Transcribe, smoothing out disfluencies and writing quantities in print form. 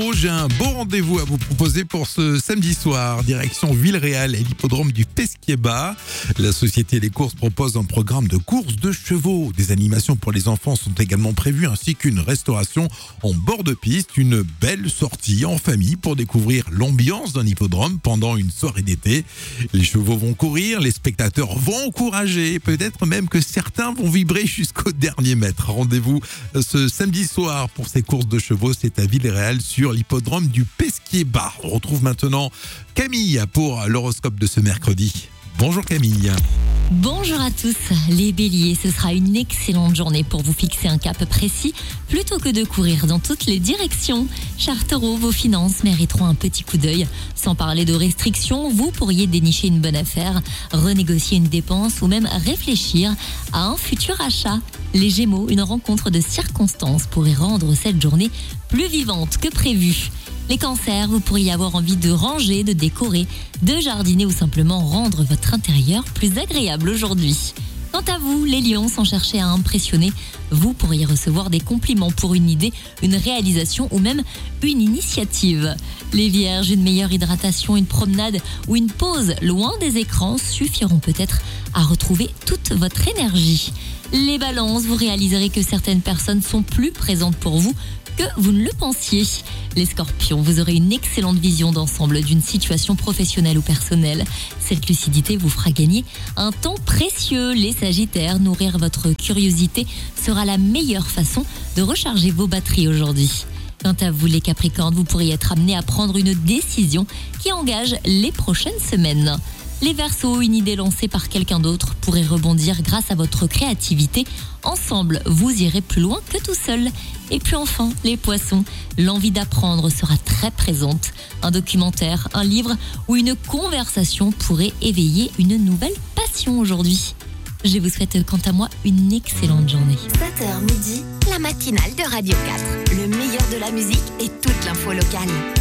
J'ai un beau rendez-vous à vous proposer pour ce samedi soir. Direction Villeréal et l'hippodrome du Pesquier-Bas. La société Les Courses propose un programme de courses de chevaux. Des animations pour les enfants sont également prévues ainsi qu'une restauration en bord de piste. Une belle sortie en famille pour découvrir l'ambiance d'un hippodrome pendant une soirée d'été. Les chevaux vont courir, les spectateurs vont encourager. Peut-être même que certains vont vibrer jusqu'au dernier mètre. Rendez-vous ce samedi soir pour ces courses de chevaux. C'est à Villeréal sur l'hippodrome du Pesquier-Bas. On retrouve maintenant Camille pour l'horoscope de ce mercredi. Bonjour Camille. Bonjour à tous, les béliers, ce sera une excellente journée pour vous fixer un cap précis plutôt que de courir dans toutes les directions. Chers taureaux, vos finances mériteront un petit coup d'œil. Sans parler de restrictions, vous pourriez dénicher une bonne affaire, renégocier une dépense ou même réfléchir à un futur achat. Les gémeaux, une rencontre de circonstances pourrait rendre cette journée plus vivante que prévu. Les cancers, vous pourriez avoir envie de ranger, de décorer, de jardiner ou simplement rendre votre intérieur plus agréable aujourd'hui. Quant à vous, les lions, sans chercher à impressionner, vous pourriez recevoir des compliments pour une idée, une réalisation ou même une initiative. Les vierges, une meilleure hydratation, une promenade ou une pause loin des écrans suffiront peut-être à retrouver toute votre énergie. Les balances, vous réaliserez que certaines personnes sont plus présentes pour vous que vous ne le pensiez. Les scorpions, vous aurez une excellente vision d'ensemble d'une situation professionnelle ou personnelle. Cette lucidité vous fera gagner un temps précieux. Les sagittaires, nourrir votre curiosité sera la meilleure façon de recharger vos batteries aujourd'hui. Quant à vous les capricornes, vous pourriez être amené à prendre une décision qui engage les prochaines semaines. Les Verseaux, une idée lancée par quelqu'un d'autre pourrait rebondir grâce à votre créativité. Ensemble, vous irez plus loin que tout seul. Et puis enfin, les Poissons, l'envie d'apprendre sera très présente. Un documentaire, un livre ou une conversation pourrait éveiller une nouvelle passion aujourd'hui. Je vous souhaite quant à moi une excellente journée. 7h midi, la matinale de Radio 4. Le meilleur de la musique et toute l'info locale.